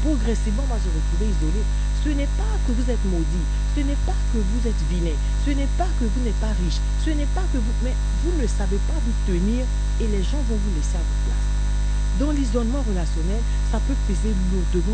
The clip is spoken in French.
progressivement, on va se retrouver isolé. Ce n'est pas que vous êtes maudit, ce n'est pas que vous êtes vilain, ce n'est pas que vous n'êtes pas riche, ce n'est pas que vous... Mais vous ne savez pas vous tenir et les gens vont vous laisser à votre place. Dans l'isolement relationnel, ça peut peser lourdement